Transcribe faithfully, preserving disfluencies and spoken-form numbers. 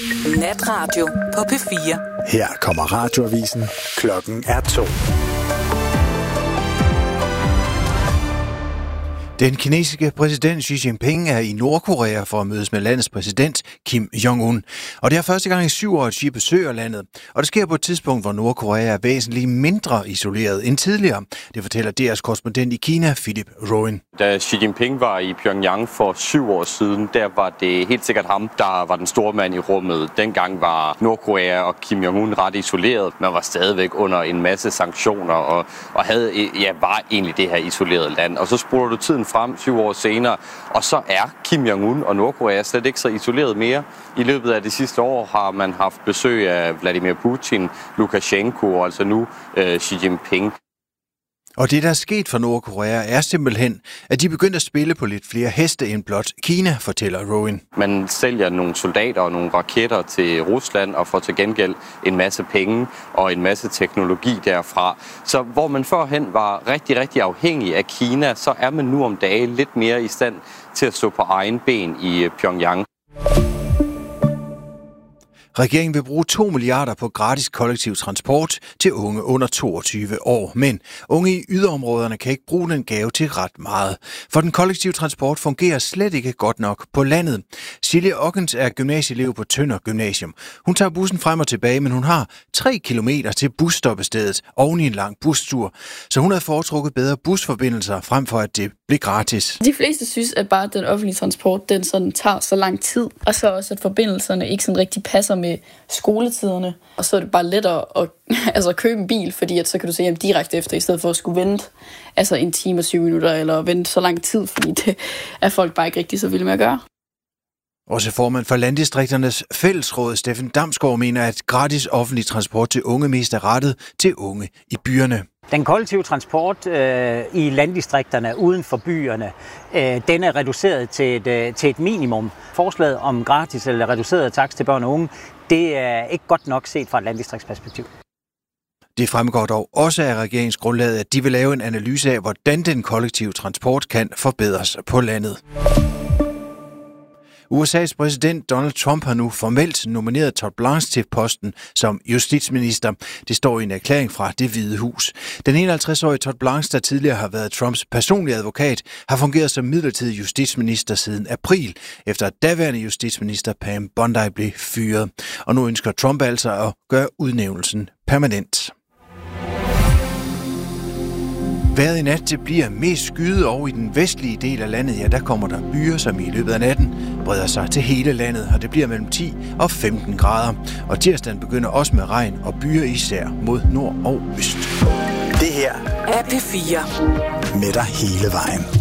Natradio på P fire. Her kommer radioavisen. Klokken er to. Den kinesiske præsident Xi Jinping er i Nordkorea for at mødes med landets præsident Kim Jong-un. Og det er første gang i syv år, at Xi besøger landet. Og det sker på et tidspunkt, hvor Nordkorea er væsentligt mindre isoleret end tidligere. Det fortæller D R's korrespondent i Kina, Philip Rowan. Da Xi Jinping var i Pyongyang for syv år siden, der var det helt sikkert ham, der var den store mand i rummet. Dengang var Nordkorea og Kim Jong-un ret isoleret. Man var stadigvæk under en masse sanktioner og, og havde, ja, var egentlig det her isolerede land. Og så spoler du tiden frem syv år senere, og så er Kim Jong-un og Nordkorea slet ikke så isoleret mere. I løbet af det sidste år har man haft besøg af Vladimir Putin, Lukashenko og altså nu øh, Xi Jinping. Og det, der er sket for Nordkorea, er simpelthen, at de begyndte at spille på lidt flere heste end blot Kina, fortæller Rowan. Man sælger nogle soldater og nogle raketter til Rusland og får til gengæld en masse penge og en masse teknologi derfra. Så hvor man førhen var rigtig, rigtig afhængig af Kina, så er man nu om dagen lidt mere i stand til at stå på egen ben i Pyongyang. Regeringen vil bruge to milliarder på gratis kollektiv transport til unge under toogtyve år. Men unge i yderområderne kan ikke bruge den gave til ret meget. For den kollektive transport fungerer slet ikke godt nok på landet. Silje Ockens er gymnasieelev på Tønder Gymnasium. Hun tager bussen frem og tilbage, men hun har tre kilometer til busstoppestedet oven i en lang bustur. Så hun havde foretrukket bedre busforbindelser frem for at det blev gratis. De fleste synes, at bare den offentlige transport, den sådan tager så lang tid. Og så også, at forbindelserne ikke sådan rigtig passer med skoletiderne, og så er det bare lettere at altså, købe en bil, fordi at så kan du se hjem direkte efter, i stedet for at skulle vente altså en time og syv minutter, eller vente så lang tid, fordi det er folk bare ikke rigtig så vilde med at gøre. Også formand for Landdistrikternes Fællesråd, Steffen Damsgaard, mener, at gratis offentlig transport til unge mest er rettet til unge i byerne. Den kollektive transport øh, i landdistrikterne uden for byerne, øh, den er reduceret til et, øh, til et minimum. Forslaget om gratis eller reduceret takst til børn og unge, det er ikke godt nok set fra et landdistriktsperspektiv. Det fremgår dog også af regeringsgrundlaget, at de vil lave en analyse af, hvordan den kollektive transport kan forbedres på landet. U S A's præsident Donald Trump har nu formelt nomineret Todd Blanche til posten som justitsminister. Det står i en erklæring fra Det Hvide Hus. Den enoghalvtreds-årige Todd Blanche, der tidligere har været Trumps personlige advokat, har fungeret som midlertidig justitsminister siden april, efter at daværende justitsminister Pam Bondi blev fyret. Og nu ønsker Trump altså at gøre udnævnelsen permanent. Vejret i nat, det bliver mest skyet, og i den vestlige del af landet, ja, der kommer der byger, som i løbet af natten breder sig til hele landet, og det bliver mellem ti og femten grader. Og tirsdagen begynder også med regn og byger især mod nord og øst. Det her er P fire. Med dig hele vejen.